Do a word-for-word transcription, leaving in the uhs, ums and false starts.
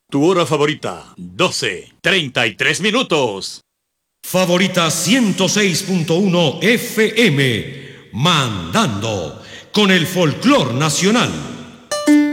Tu hora favorita, doce, treinta y tres minutos. Favorita ciento seis punto uno F M, mandando con el folclor nacional.